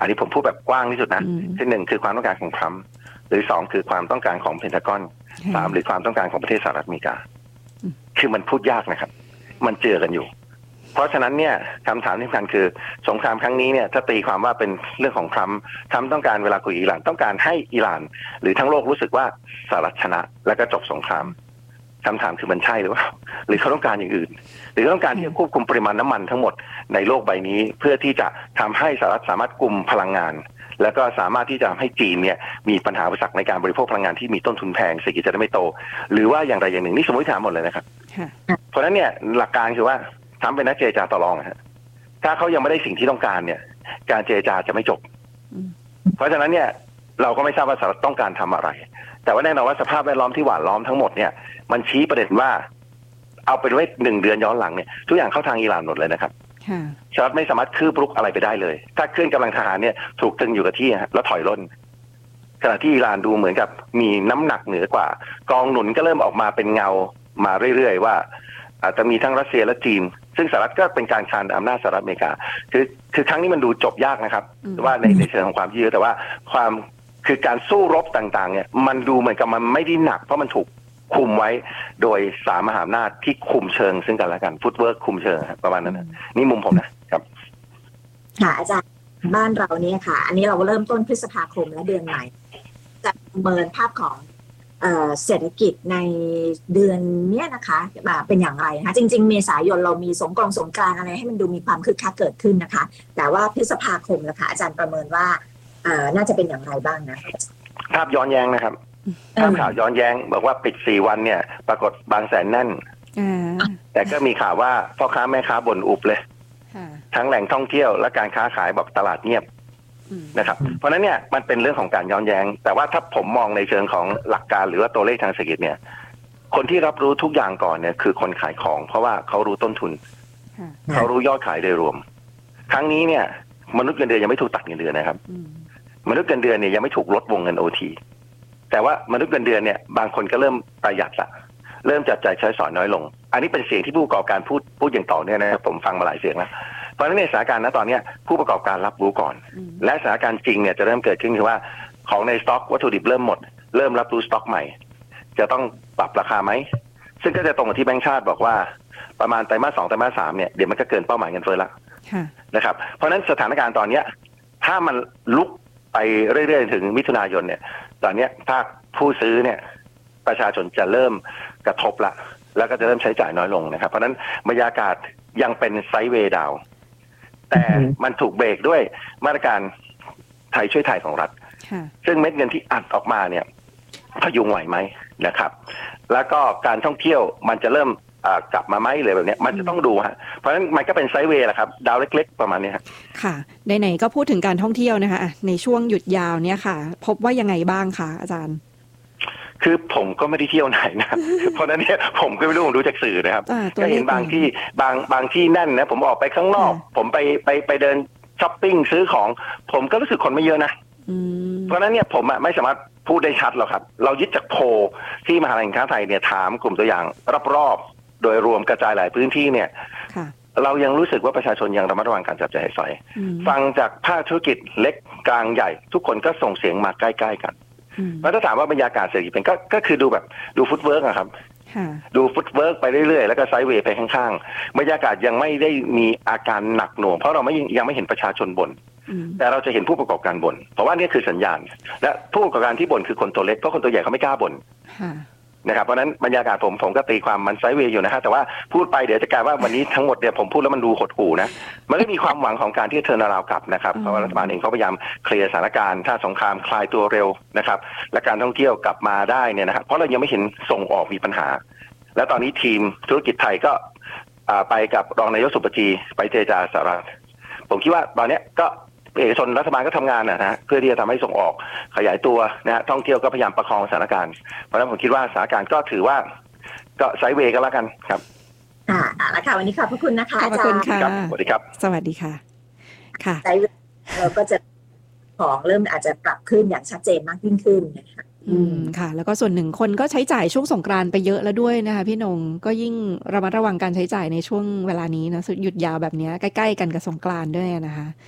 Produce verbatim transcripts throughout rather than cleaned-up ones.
อันนี้ผมพูดแบบกว้างที่สุดนะที่หนึ่งคือความต้องการของทรัมป์หรือสองคือความต้องการของเพนทากอนสามหรือความต้องการของประเทศสหรัฐอเมริกาคือมันพูดยากนะครับมันเจอกันอยู่เพราะฉะนั้นเนี่ยคำถามที่สำคัญคือสงครามครั้งนี้เนี่ยถ้าตีความว่าเป็นเรื่องของทรัมป์ทรัมป์ต้องการเวลาคุยอิหร่านต้องการให้อิหร่านหรือทั้งโลกรู้สึกว่าสหรัฐชนะแล้วก็จบสงครามคำถามคือมันใช่หรือเปล่าหรือเขาต้องการอย่างอื่นหรือต้องการที่จะควบคุมปริมาณน้ำมันทั้งหมดในโลกใบนี้เพื่อที่จะทำให้สหรัฐสามารถกุมพลังงานแล้วก็สามารถที่จะทำให้จีนเนี่ยมีปัญหาอุปสรรคในการบริโภคพลังงานที่มีต้นทุนแพงเศรษฐกิจจะได้ไม่โตหรือว่าอย่างไรอย่างหนึ่งนี่สมมติฐานหมดเลยนะครับเพราะฉะนั้นเนี่ยหลักการคือว่าทำเป็นนักเจรจาต่อรองฮะถ้าเขายังไม่ได้สิ่งที่ต้องการเนี่ยการเจรจาจะไม่จบเพราะฉะนั้นเนี่ยเราก็ไม่ทราบว่าสหรัฐต้องการทำอะไรแต่ว่าแน่นอนว่าสภาพแวดล้อมที่หวานล้อมทั้งหมดเนี่ยมันชี้ประเด็นว่าเอาเป็นว่าหนึ่งเดือนย้อนหลังเนี่ยทุกอย่างเข้าทางอิหร่านหมดเลยนะครับสหรัฐไม่สามารถคืบรุกอะไรไปได้เลยถ้าเคลื่อนกำลังทหารเนี่ยถูกตึงอยู่กับที่แล้วถอยร่นขณะที่อิหร่านดูเหมือนกับมีน้ำหนักเหนือกว่ากองหนุนก็เริ่มออกมาเป็นเงามาเรื่อยๆว่าอาจจะมีทั้งรัสเซียและจีนซึ่งสหรัฐก็เป็นการคานอำนาจสหรัฐอเมริกาคือคือครั้งนี้มันดูจบยากนะครับว่าในในเชิงของความยืดแต่ว่าความคือการสู้รบต่างๆเนี่ยมันดูเหมือนกับมันไม่ได้หนักเพราะมันถูกคุมไว้โดยสามมหาอำนาจที่คุมเชิงซึ่งกันและกันฟุตเวิร์กคุมเชิงประมาณนั้นนะนี่มุมผมนะครับค่ะอาจารย์บ้านเราเนี่ยค่ะอันนี้เราเริ่มต้นพฤษภาคมและเดือนใหม่จะประเมินภาพของเศรษฐกิจในเดือนนี้นะคะเป็นอย่างไรนะคะจริงๆเมษายนเรามีสงกรานต์สงกรานต์อะไรให้มันดูมีความคึกคักเกิดขึ้นนะคะแต่ว่าพฤษภาคมนะคะอาจารย์ประเมินว่าน่าจะเป็นอย่างไรบ้างนะภาพย้อนแย้งนะครับภาพข่าวย้อนแย้งบอกว่าปิดสี่วันเนี่ยปรากฏบางแสนแน่นแต่ก็มีข่าวว่าพ่อค้าแม่ค้าบ่นอุบเลยทั้งแหล่งท่องเที่ยวและการค้าขายบอกตลาดเงียบนะครับเพราะนั้นเนี่ยมันเป็นเรื่องของการย้อนแย้งแต่ว่าถ้าผมมองในเชิงของหลักการหรือว่าตัวเลขทางเศรษฐกิจเนี่ยคนที่รับรู้ทุกอย่างก่อนเนี่ยคือคนขายของเพราะว่าเขารู้ต้นทุนเขารู้ยอดขายโดยรวมครั้งนี้เนี่ยมนุษย์เงินเดือนยังไม่ถูกตัดเงินเดือนนะครับมนุษย์เงินเดือนเนี่ยยังไม่ถูกลดวงเงิน โอ ที แต่ว่ามนุษย์เงินเดือนเนี่ยบางคนก็เริ่มประหยัดละเริ่มจับจ่ายใช้สอยน้อยลงอันนี้เป็นเสียงที่ผู้ประกอบการพูดพูดอย่างต่อเนื่องนะครับผมฟังมาหลายเสียงแล้วเพราะฉะนั้นในสถานการณ์ณตอนนี้ผู้ประกอบการรับรู้ก่อนและสถานการณ์จริงเนี่ยจะเริ่มเกิดขึ้นคือว่าของในสต็อกวัตถุดิบเริ่มหมดเริ่มรับรู้สต็อกใหม่จะต้องปรับราคาไหมซึ่งก็จะตรงกับที่แบงก์ชาติบอกว่าประมาณไตรมาสสองไตรมาสสามเนี่ยเดี๋ยวมันก็เกินเป้าหมายเงินเฟ้อละนะครับเพราะฉะนั้นสถานการณ์ตอนนี้ถ้ามันลุกไปเรื่อยๆถึงมิถุนายนเนี่ยตอนนี้ภาคผู้ซื้อเนี่ยประชาชนจะเริ่มกระทบละแล้วก็จะเริ่มใช้จ่ายน้อยลงนะครับเพราะฉะนั้นบรรยากาศยังเป็นไซด์เวย์ดาวแต่มันถูกเบรกด้วยมาตรการไทยช่วยไทยของรัฐซึ่งเม็ดเงินที่อัดออกมาเนี่ยพยุงไหวไหมนะครับแล้วก็การท่องเที่ยวมันจะเริ่มกลับมาไหมเลยแบบนี้มันจะต้องดูฮะเพราะฉะนั้นมันก็เป็นไซด์เวย์แหละครับดาวเล็กๆประมาณนี้ครับค่ะไหนๆก็พูดถึงการท่องเที่ยวนะคะในช่วงหยุดยาวเนี่ยค่ะพบว่ายังไงบ้างคะอาจารย์คือผมก็ไม่ได้เที่ยวไหนนะเพราะนั้นเนี่ยผมก็ไม่รู้ผมดูจากสื่อนะครับก็เห็นบางที่บางบางที่แน่นนะผมออกไปข้างนอกผมไปไปไปเดินช้อปปิ้งซื้อของผมก็รู้สึกคนไม่เยอะนะเพราะนั้นเนี่ยผมไม่สามารถพูดได้ชัดหรอกครับเรายึดจากโพลที่มหาวิทยาลัยแห่งชาติไทยเนี่ยถามกลุ่มตัวอย่างรอบๆโดยรวมกระจายหลายพื้นที่เนี่ยเรายังรู้สึกว่าประชาชนยังระมัดระวังการจับจ่ายใช้สอยฟังจากภาคธุรกิจเล็กกลางใหญ่ทุกคนก็ส่งเสียงมาใกล้ๆกันแล้วถ้าถามว่าบรรยากาศเศรษฐกิจเป็นก็ก็คือดูแบบดูฟุตเวิร์กอะครับดูฟุตเวิร์กไปเรื่อยๆแล้วก็ไซด์เวย์ไปข้างๆบรรยากาศยังไม่ได้มีอาการหนักหน่วงเพราะเราไม่ยังไม่เห็นประชาชนบ่นแต่เราจะเห็นผู้ประกอบการบ่นเพราะว่านี่คือสัญญาณและผู้ประกอบการที่บ่นคือคนตัวเล็กเพราะคนตัวใหญ่เขาไม่กล้าบ่นนะครับเพราะนั้นบรรยากาศผมผมก็ตีความมันไซด์เวย์อยู่นะฮะแต่ว่าพูดไปเดี๋ยวจะกลายว่าวันนี้ทั้งหมดเนี่ยผมพูดแล้วมันดูหดหู่นะมันไม่มีความหวังของการที่จะเทิร์นอราวด์กลับนะครับเพราะว่ารัฐบาลเองเขาพยายามเคลียร์สถานการณ์ถ้าสงครามคลายตัวเร็วนะครับและการท่องเที่ยวกลับมาได้เนี่ยนะครับเพราะเรายังไม่เห็นส่งออกมีปัญหาและตอนนี้ทีมธุรกิจไทยก็ไปกับรองนายกสุปจีไปเจรจาสหรัฐผมคิดว่าตอนนี้ก็เอกชนรัฐบาลก็ทำงานนะฮะเพื่อที่จะทำให้ส่งออกขยายตัวนะฮะท่องเที่ยวก็พยายามประคองสถานการณ์เพราะฉะนั้นผมคิดว่าสถานการณ์ก็ถือว่าก็ไซด์เวย์กันแล้วกันครับอ่าแล้วค่ะวันนี้ขอบพระคุณนะคะขอบพระคุณค่ะสวัสดีครับสวัสดีค่ะค่ะไซด์เวย์เราก็จะของเริ่มอาจจะปรับขึ้นอย่างชัดเจนมากยิ่งขึ้นนะคะอืมค่ะแล้วก็ส่วนหนึ่งคนก็ใช้จ่ายช่วงสงกรานต์ไปเยอะแล้วด้วยนะคะพี่นงก็ยิ่งระมัดระวังการใช้จ่ายในช่วงเวลานี้นะหยุดยาวแบบนี้ใกล้ๆกันกับสงกรานต์ด้วยนะคะ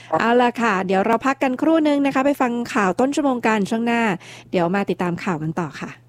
เอาละค่ะเดี๋ยวเราพักกันครู่นึงนะคะไปฟังข่าวต้นชั่วโมงกันช่วงหน้าเดี๋ยวมาติดตามข่าวกันต่อค่ะ